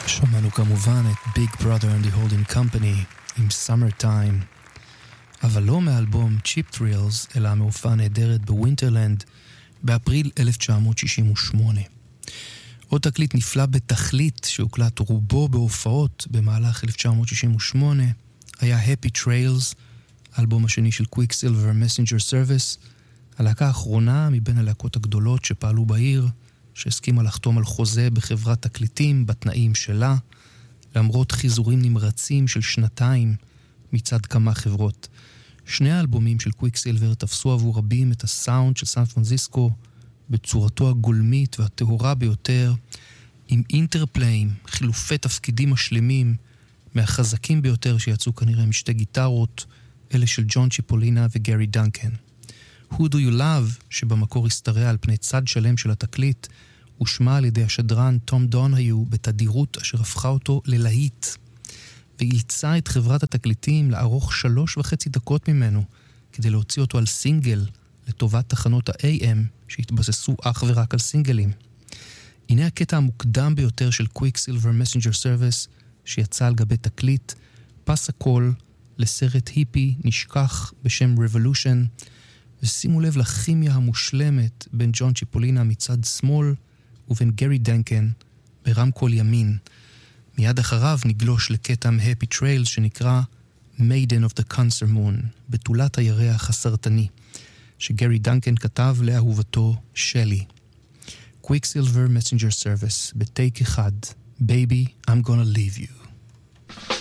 שמענו כמובן את Big Brother and the Holding Company עם Summertime, אבל לא מאלבום Cheap Thrills, אלא מהופעה נהדרת בווינטרלנד באפריל 1968. עוד תקליט נפלא בתכלית שהוקלט רובו בהופעות במהלך 1968 היה Happy Trails, האלבום השני של Quicksilver Messenger Service, הלהקה האחרונה מבין הלהקות הגדולות שפעלו בעיר, שהסכימה לחתום על חוזה בחברת תקליטים בתנאים שלה, למרות חיזורים נמרצים של שנתיים מצד כמה חברות. שני האלבומים של קוויקסילבר תפסו עבור רבים את הסאונד של סן פרנסיסקו בצורתו הגולמית והטהורה ביותר, עם אינטרפליים, חילופי תפקידים משלימים, מהחזקים ביותר שיצאו כנראה משתי גיטרות, אלה של ג'ון צ'יפולינה וגרי דנקן. Who Do You Love, שבמקור הסתרע על פני צד שלם של התקליט, הושמע על ידי השדרן תום דונהיו בתדירות אשר הפכה אותו ללהיט, ואילצה את חברת התקליטים לערוך 3.5 דקות ממנו, כדי להוציא אותו על סינגל לטובת תחנות ה-AM שהתבססו אך ורק על סינגלים. הנה הקטע המוקדם ביותר של Quicksilver Messenger Service שיצא על גבי תקליט, פס הקול לסרט היפי נשכח בשם Revolution, ושימו לב לכימיה המושלמת בין ג'ון צ'יפולינה מצד שמאל ובין גרי דנקן ברמקול ימין. מיד אחריו נגלוש לקטע מ-Happy Trails שנקרא Maiden of the Cancer Moon, בתולת הירח הסרטני, שגרי דנקן כתב לאהובתו שלי. Quicksilver Messenger Service, בטייק אחד, Baby, I'm gonna leave you.